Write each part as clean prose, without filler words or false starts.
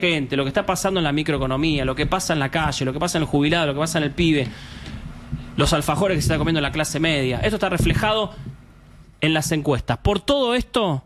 gente, lo que está pasando en la microeconomía, lo que pasa en la calle, lo que pasa en el jubilado, lo que pasa en el pibe, los alfajores que se está comiendo la clase media. Esto está reflejado en las encuestas. Por todo esto,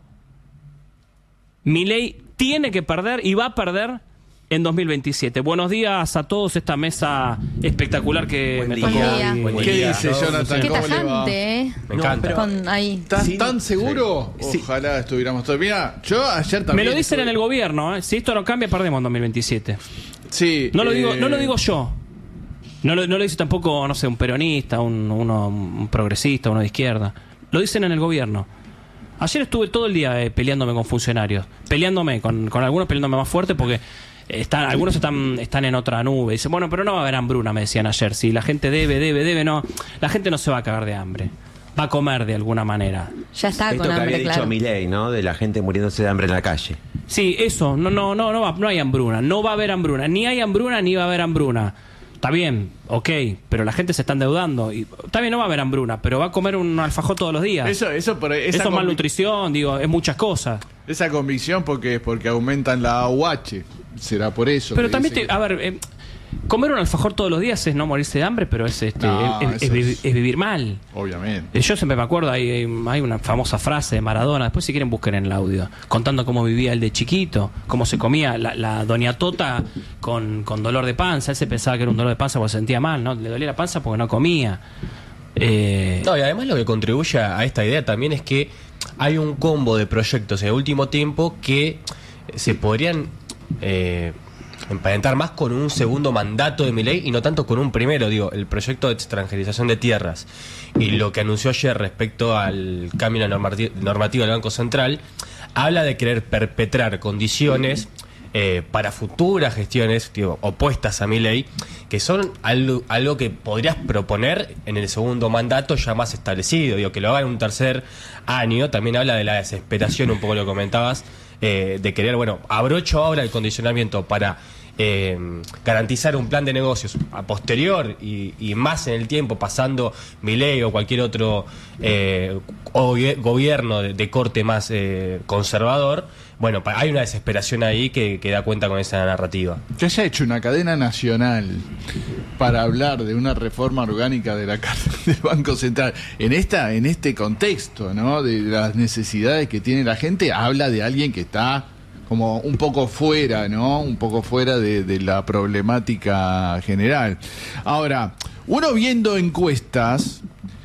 Milei tiene que perder y va a perder en 2027. Buenos días a todos, esta mesa espectacular que me tocó. ¿Qué dice Jonathan? Qué ¿Cómo le va? tajante, Me encanta. ¿Estás tan seguro? Sí. Ojalá estuviéramos todos. Mira, yo ayer también. Me lo dicen en el gobierno, ¿eh? Si esto no cambia, perdemos en 2027. Sí. No lo digo yo. No lo dice tampoco, no sé, un peronista, un progresista, uno de izquierda. Lo dicen en el gobierno. Ayer estuve todo el día peleándome con funcionarios. Peleándome con algunos, peleándome más fuerte porque algunos están en otra nube. Dicen, bueno, pero no va a haber hambruna, me decían ayer. Si la gente debe, no. La gente no se va a cagar de hambre. Va a comer de alguna manera. Ya está Esto con que hambre, había claro. dicho Milei, ¿no? De la gente muriéndose de hambre en la calle. Sí, eso. No hay hambruna. No va a haber hambruna. Ni hay hambruna ni va a haber hambruna. Está bien, ok, pero la gente se está endeudando. Y, está bien, no va a haber hambruna, pero va a comer un alfajor todos los días. Eso es malnutrición, digo, es muchas cosas. Esa convicción porque aumentan la AUH. Será por eso. Pero también, comer un alfajor todos los días es no morirse de hambre, pero es vivir mal. Obviamente. Yo siempre me acuerdo, hay una famosa frase de Maradona, después si quieren busquen en el audio, contando cómo vivía él de chiquito, cómo se comía la doña Tota con dolor de panza. Él se pensaba que era un dolor de panza porque se sentía mal, ¿no? Le dolía la panza porque no comía. No, y además lo que contribuye a esta idea también es que hay un combo de proyectos en el último tiempo que se podrían emparentar más con un segundo mandato de Milei y no tanto con un primero. Digo, el proyecto de extranjerización de tierras y lo que anunció ayer respecto al cambio en la normativa del Banco Central habla de querer perpetrar condiciones para futuras gestiones, digo, opuestas a Milei, que son algo que podrías proponer en el segundo mandato ya más establecido. Digo, que lo haga en un tercer año. También habla de la desesperación, un poco lo comentabas, de querer, bueno, abrocho ahora el condicionamiento para garantizar un plan de negocios a posterior y más en el tiempo, pasando Milei o cualquier otro gobierno de corte más conservador. Bueno, hay una desesperación ahí que da cuenta con esa narrativa. Que haya hecho una cadena nacional para hablar de una reforma orgánica de la del Banco Central en este contexto, ¿no? De las necesidades que tiene la gente, habla de alguien que está como un poco fuera, ¿no? Un poco fuera de la problemática general. Ahora, uno viendo encuestas,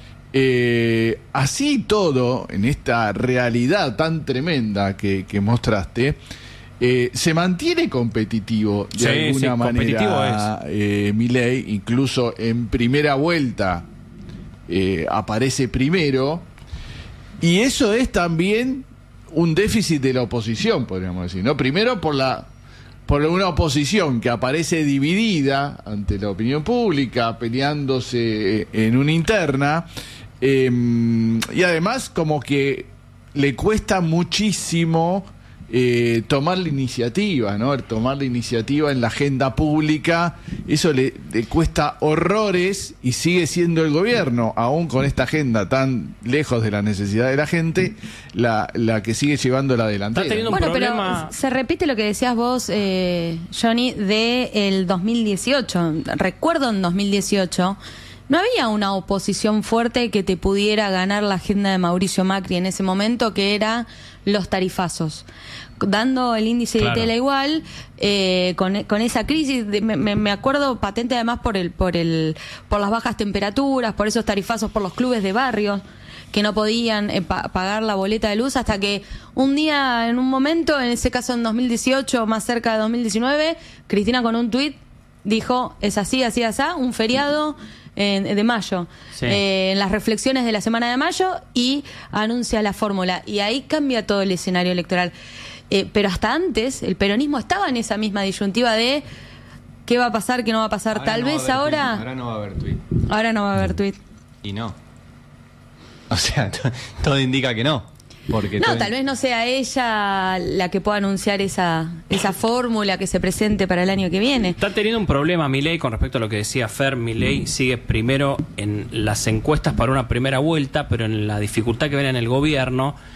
así todo, en esta realidad tan tremenda que mostraste, se mantiene competitivo de alguna manera. Milei, incluso en primera vuelta, aparece primero, y eso es también un déficit de la oposición, podríamos decir, ¿no? Primero por una oposición que aparece dividida ante la opinión pública, peleándose en una interna, y además como que le cuesta muchísimo tomar la iniciativa, ¿no? Tomar la iniciativa en la agenda pública, eso le cuesta horrores, y sigue siendo el gobierno, aún con esta agenda tan lejos de la necesidad de la gente, la que sigue llevando la delantera. Bueno, pero se repite lo que decías vos, Johnny, del 2018. Recuerdo en 2018... no había una oposición fuerte que te pudiera ganar la agenda de Mauricio Macri en ese momento, que era los tarifazos. Dando el índice de tela igual, con esa crisis, me acuerdo patente además por las bajas temperaturas, por esos tarifazos por los clubes de barrios que no podían pagar la boleta de luz, hasta que un día, en un momento, en ese caso en 2018, más cerca de 2019, Cristina con un tuit dijo, es así, un feriado de mayo, en las reflexiones de la semana de mayo, y anuncia la fórmula, y ahí cambia todo el escenario electoral. Pero hasta antes el peronismo estaba en esa misma disyuntiva de qué va a pasar, qué no va a pasar. Ahora tal no vez ahora no va a haber tuit. Ahora no va a haber tuit. Y no. O sea, todo indica que no. Porque no, tal vez no sea ella la que pueda anunciar esa fórmula que se presente para el año que viene. Está teniendo un problema Milei con respecto a lo que decía Fer. Milei sigue primero en las encuestas para una primera vuelta, pero en la dificultad que ven en el gobierno,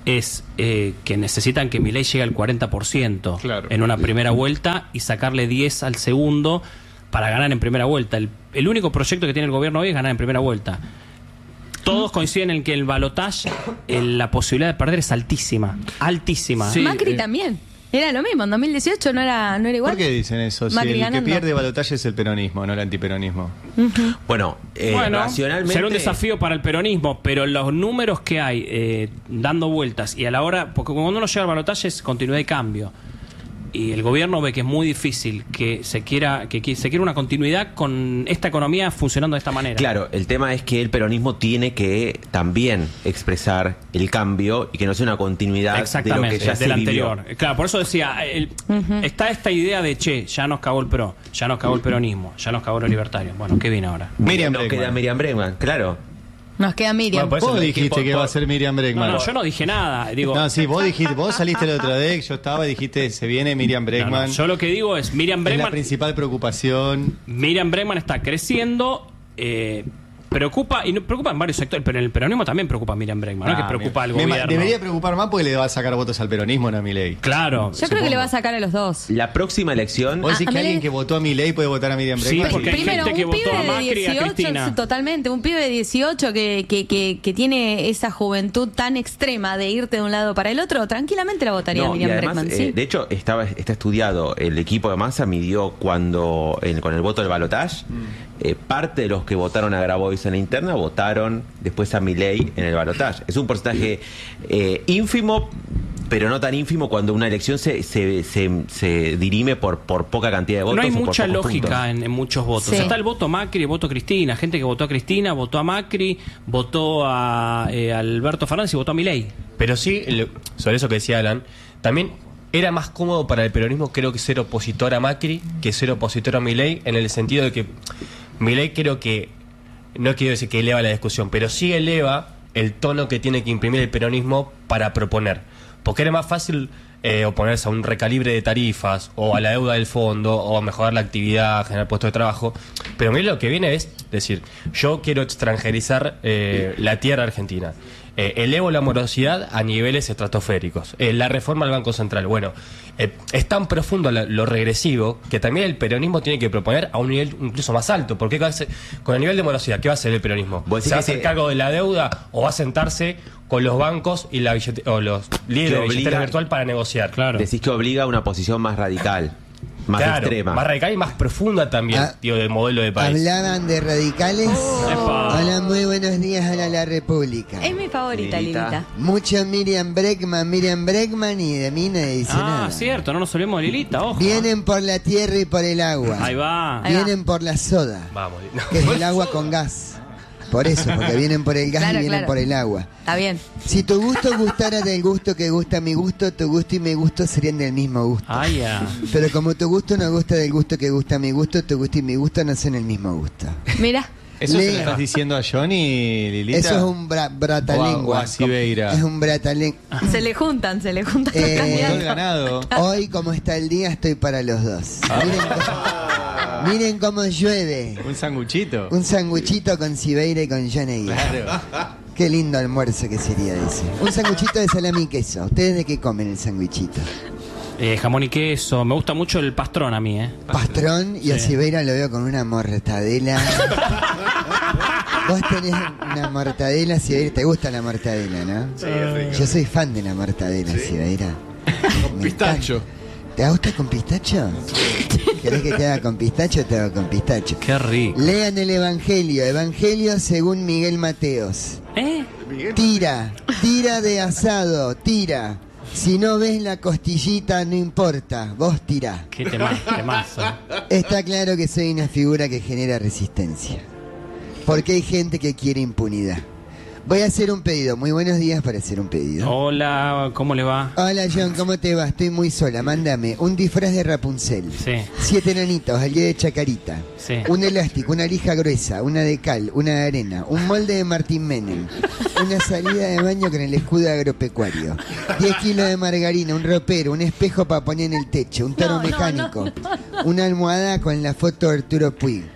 es que necesitan que Milei llegue al 40% en una primera vuelta y sacarle 10 al segundo para ganar en primera vuelta. El único proyecto que tiene el gobierno hoy es ganar en primera vuelta. Todos coinciden en que el balotaje, la posibilidad de perder es altísima. Altísima. Sí, Macri también. Era lo mismo, en 2018 no era igual. ¿Por qué dicen eso? Si el que pierde balotaje es el peronismo, no el antiperonismo. Bueno, racionalmente... será un desafío para el peronismo, pero los números que hay dando vueltas y a la hora... Porque cuando uno llega al balotaje es continuidad y cambio. Y el gobierno ve que es muy difícil que se quiera una continuidad con esta economía funcionando de esta manera. Claro, el tema es que el peronismo tiene que también expresar el cambio y que no sea una continuidad de lo que ya se anterior. vivió. Claro, por eso decía, está esta idea de, ya nos cagó el PRO, ya nos cagó el peronismo, ya nos cagó los libertarios. Bueno, ¿qué viene ahora? Queda Miriam Bregman, claro. Nos queda Miriam. Bueno, vos dijiste que va a ser Miriam Bregman. No, yo no dije nada. No, sí, vos saliste el otro día, yo estaba y dijiste, se viene Miriam Bregman. Yo lo que digo es, Miriam Bregman... Es la principal preocupación. Miriam Bregman está creciendo, preocupa en varios sectores, pero en el peronismo también preocupa a Miriam Bregman, no es que preocupa al gobierno. Debería preocupar más porque le va a sacar votos al peronismo, no a Milei. Claro. Yo creo que le va a sacar a los dos. La próxima elección... ¿Vos decís que alguien que votó a Milei puede votar a Miriam Bregman? Sí, porque hay primero, gente que un votó pibe a Macri de y a 18, Cristina. totalmente, un pibe de 18 que tiene esa juventud tan extrema de irte de un lado para el otro, tranquilamente la votaría Miriam Bregman. ¿Sí? De hecho, está estudiado, el equipo de Massa midió con el voto del balotaje, parte de los que votaron a Grabois en la interna votaron después a Milei en el balotaje. Es un porcentaje ínfimo, pero no tan ínfimo cuando una elección se dirime por poca cantidad de votos. No hay o por mucha pocos lógica en muchos votos. Sí. Está el voto Macri, el voto Cristina, gente que votó a Cristina, votó a Macri, votó a Alberto Fernández y votó a Milei. Pero sí, sobre eso que decía Alan, también era más cómodo para el peronismo, creo que ser opositor a Macri que ser opositor a Milei, en el sentido de que Milei creo que, no quiero decir que eleva la discusión, pero sí eleva el tono que tiene que imprimir el peronismo para proponer. Porque era más fácil oponerse a un recalibre de tarifas o a la deuda del fondo o a mejorar la actividad, generar puestos de trabajo. Pero Milei lo que viene es decir, yo quiero extranjerizar la tierra argentina. Elevo la morosidad a niveles estratosféricos. La reforma del Banco Central. Bueno, es tan profundo lo regresivo que también el peronismo tiene que proponer a un nivel incluso más alto. Porque con el nivel de morosidad, ¿qué va a hacer el peronismo? ¿Se va a hacer cargo de la deuda o va a sentarse con los bancos y o los líderes de billetera virtual para negociar? Claro. Decís que obliga a una posición más radical. Más extrema. Más radical y más profunda también, del modelo de país. Hablaban de radicales. Hola, muy buenos días a la República. Es mi favorita, Lilita. Mucho Miriam Bregman y de mí no dice nada. Cierto, no nos olvidemos de Lilita, ojo. Vienen por la tierra y por el agua. Ahí va. Vienen por la soda. Vamos. Que es el agua con gas. Por eso, porque vienen por el gas y vienen por el agua. Está bien. Si tu gusto gustara del gusto que gusta mi gusto, tu gusto y mi gusto serían del mismo gusto. Pero como tu gusto no gusta del gusto que gusta mi gusto, tu gusto y mi gusto no son el mismo gusto. Mira. ¿Eso se lo estás diciendo a Johnny, Lilita? Eso es un bratalengua. O a Sibeira. Es un bratalengua. Se le juntan los candidatos. Ganado. Hoy, como está el día, estoy para los dos. Miren cómo llueve. Un sanguchito. Un sanguchito con Sibeira y con Johnny. Claro. Qué lindo almuerzo que sería ese. Un sanguchito de salami y queso. ¿Ustedes de qué comen el sanguichito? Jamón y queso. Me gusta mucho el pastrón a mí, Pastrón y a Sibeira lo veo con una mortadela. Vos tenés una mortadela, Sibeira. ¿Te gusta la mortadela, no? Sí, es rico. Yo soy fan de la mortadela, Sibeira. Con pistacho. ¿Te gusta con pistacho? ¿Querés que te haga con pistacho? Te hago con pistacho. Qué rico. Lean el Evangelio según Miguel Mateos. Tira de asado, tira. Si no ves la costillita, no importa, vos tirá. Qué temazo. Está claro que soy una figura que genera resistencia. Porque hay gente que quiere impunidad. Voy a hacer un pedido. Muy buenos días para hacer un pedido. Hola, ¿cómo le va? Hola, John, ¿cómo te va? Estoy muy sola. Mándame un disfraz de Rapunzel. Sí. 7 enanitos, al día de Chacarita. Sí. Un elástico, una lija gruesa, una de cal, una de arena, un molde de Martín Menem, una salida de baño con el escudo agropecuario, 10 kilos de margarina, un ropero, un espejo para poner en el techo, un toro mecánico, una almohada con la foto de Arturo Puig.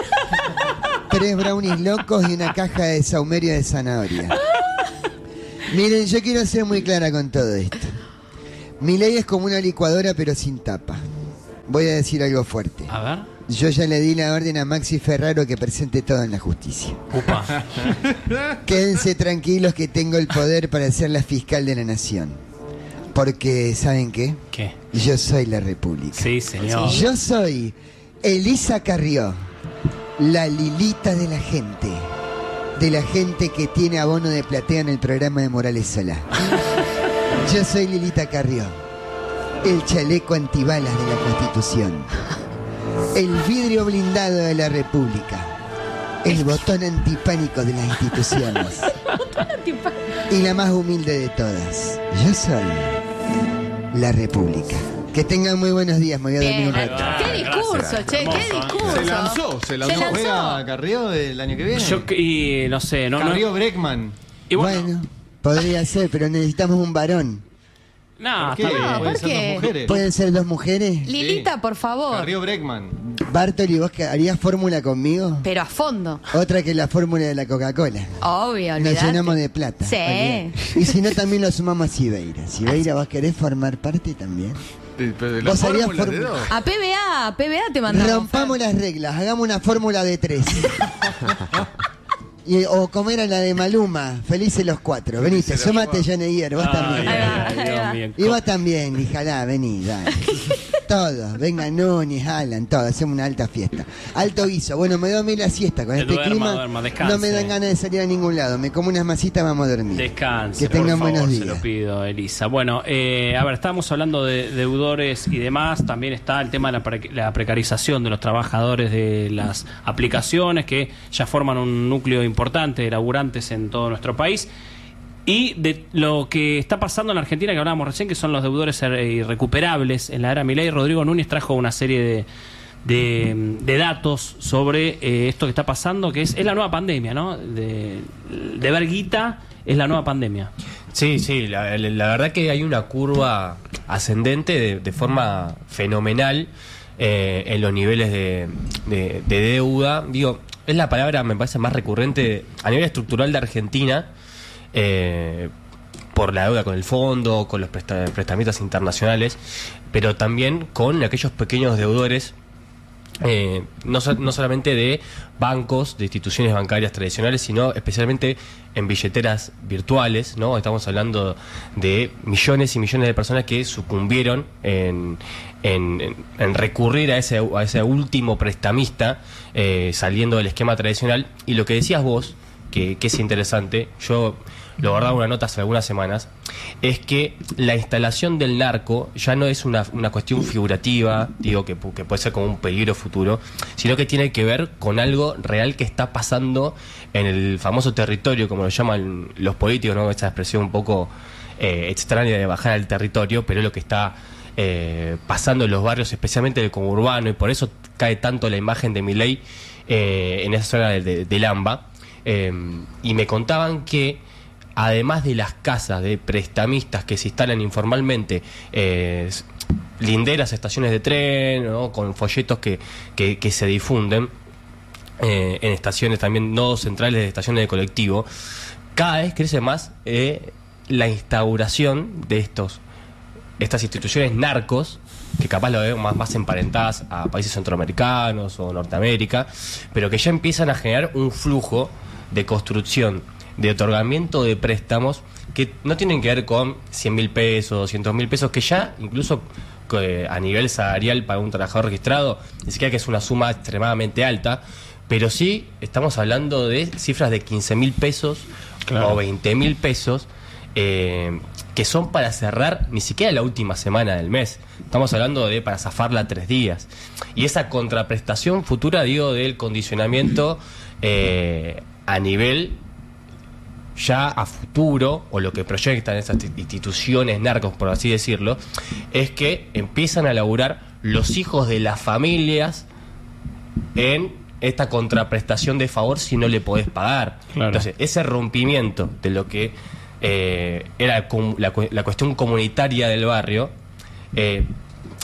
3 brownies locos y una caja de saumerio de zanahoria. Miren, yo quiero ser muy clara con todo esto. Milei es como una licuadora pero sin tapa. Voy a decir algo fuerte. A ver. Yo ya le di la orden a Maxi Ferraro que presente todo en la justicia. Upa. Quédense tranquilos que tengo el poder para ser la fiscal de la nación. Porque, ¿saben qué? ¿Qué? Yo soy la República. Sí, señor. Yo soy Elisa Carrió, la Lilita de la gente. De la gente que tiene abono de platea en el programa de Morales Solá. Yo soy Lilita Carrió, el chaleco antibalas de la Constitución, el vidrio blindado de la República, el botón antipánico de las instituciones y la más humilde de todas. Yo soy la República. Que tengan muy buenos días, me voy a dormir un rato. Qué discurso, che, qué discurso. Se lanzó. ¿Juega Carrió el año que viene? Y no sé, Carrió Breckman. Y Bueno, podría ser, pero necesitamos un varón. No, ¿Qué? está bien. No, ¿Pueden ¿por ser qué? dos mujeres? ¿Pueden ser dos mujeres? Lilita, por favor. Carrió Breckman. Bartoli, ¿vos harías fórmula conmigo? Pero a fondo. Otra que la fórmula de la Coca-Cola. Obvio, Nos olvidate. llenamos de plata. Sí. Olvidate. Y si no, también lo sumamos a Sibeira. Sibeira, ¿vos querés formar parte también? La Vos harías fórmula de fórmula. dos. A PBA te mandamos. Rompamos las reglas, hagamos una fórmula de 3. O como era la de Maluma, felices los 4. Venite, sumate, Janeguer, vos también. Dios mío. Y vos también, hijala, vení, dale. Todos, vengan Núñez, Alan, todos, hacemos una alta fiesta. Alto guiso, bueno, me doy la siesta con este clima. descanse. No me dan ganas de salir a ningún lado, me como unas masitas, vamos a dormir. Descanse, Que tengan por favor, buenos se días. lo pido, Elisa. Bueno, a ver, estábamos hablando de deudores y demás. También está el tema de la precarización de los trabajadores de las aplicaciones que ya forman un núcleo importante de laburantes en todo nuestro país. Y de lo que está pasando en Argentina, que hablábamos recién, que son los deudores irrecuperables en la era Milei. Rodrigo Núñez trajo una serie de datos sobre esto que está pasando, que es la nueva pandemia, ¿no? De ver guita es la nueva pandemia. Sí, la verdad que hay una curva ascendente de forma fenomenal en los niveles de deuda. Digo, es la palabra, me parece, más recurrente a nivel estructural de Argentina, por la deuda con el fondo, con los prestamistas internacionales, pero también con aquellos pequeños deudores, no solamente de bancos, de instituciones bancarias tradicionales, sino especialmente en billeteras virtuales, ¿no? Estamos hablando de millones y millones de personas que sucumbieron en recurrir a ese último prestamista, saliendo del esquema tradicional. Y lo que decías vos, que es interesante, yo lo guardaba una nota hace algunas semanas, es que la instalación del narco ya no es una cuestión figurativa, digo, que puede ser como un peligro futuro, sino que tiene que ver con algo real que está pasando en el famoso territorio, como lo llaman los políticos, ¿no? Esa expresión un poco extraña de bajar al territorio, pero es lo que está pasando en los barrios, especialmente del conurbano, y por eso cae tanto la imagen de Milei en esa zona del AMBA. Y me contaban que además de las casas de prestamistas que se instalan informalmente, linderas, estaciones de tren, ¿no? Con folletos que se difunden en estaciones, también nodos centrales de estaciones de colectivo, cada vez crece más la instauración de estas instituciones narcos, que capaz lo vemos más emparentadas a países centroamericanos o Norteamérica, pero que ya empiezan a generar un flujo de construcción, de otorgamiento de préstamos que no tienen que ver con 100.000 pesos, 200.000 pesos, que ya incluso a nivel salarial para un trabajador registrado, ni siquiera que es una suma extremadamente alta, pero sí estamos hablando de cifras de 15.000 pesos, claro, o 20.000 pesos, que son para cerrar ni siquiera la última semana del mes. Estamos hablando de para zafarla 3 días. Y esa contraprestación futura, digo, del condicionamiento a nivel ya a futuro, o lo que proyectan esas instituciones narcos, por así decirlo, es que empiezan a laburar los hijos de las familias en esta contraprestación de favor si no le podés pagar. Claro. Entonces, ese rompimiento de lo que era la cuestión comunitaria del barrio,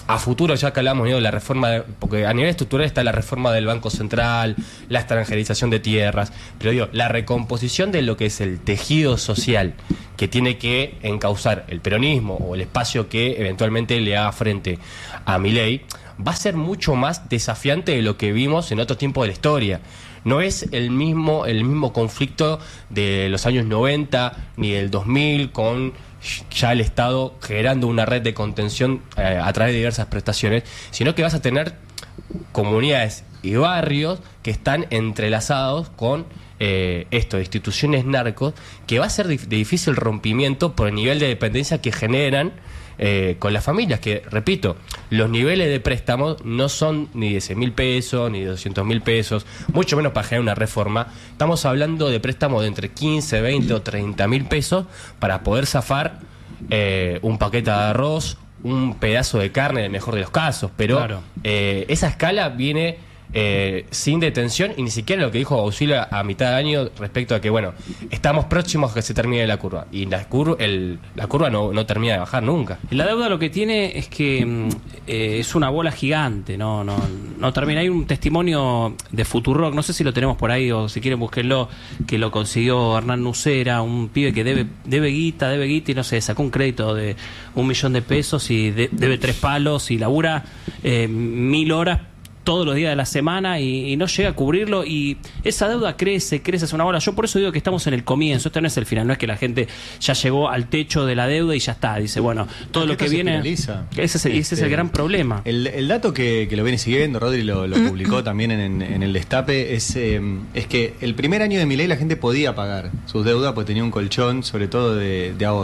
a futuro, ya que hablamos de la reforma, porque a nivel estructural está la reforma del Banco Central, la extranjerización de tierras, pero digo, la recomposición de lo que es el tejido social que tiene que encauzar el peronismo o el espacio que eventualmente le haga frente a Milei, va a ser mucho más desafiante de lo que vimos en otro tiempo de la historia. No es el mismo conflicto de los años 90 ni del 2000 con ya el Estado generando una red de contención a través de diversas prestaciones, sino que vas a tener comunidades y barrios que están entrelazados con instituciones narcos, que va a ser de difícil rompimiento por el nivel de dependencia que generan con las familias, que, repito, los niveles de préstamos no son ni de 100.000 pesos, ni de 200.000 pesos, mucho menos para generar una reforma. Estamos hablando de préstamos de entre 15, 20 o 30.000 pesos para poder zafar un paquete de arroz, un pedazo de carne, en el mejor de los casos. Pero claro, esa escala viene sin detención, y ni siquiera lo que dijo Auxilio a mitad de año respecto a que, bueno, estamos próximos a que se termine la curva, y la curva no termina de bajar nunca. La deuda lo que tiene es que es una bola gigante, no termina. Hay un testimonio de Futurock, no sé si lo tenemos por ahí o si quieren búsquenlo, que lo consiguió Hernán Nucera, un pibe que debe guita y no sé, sacó un crédito de 1 millón de pesos y debe 3 palos y labura 1000 horas todos los días de la semana y no llega a cubrirlo, y esa deuda crece, es una bola. Yo por eso digo que estamos en el comienzo, este no es el final, no es que la gente ya llegó al techo de la deuda y ya está, dice, bueno, todo lo que viene, ese es el gran problema. El dato que lo viene siguiendo, Rodri lo publicó también en el Destape, es que el primer año de Milei la gente podía pagar sus deudas porque tenía un colchón, sobre todo de ahorro.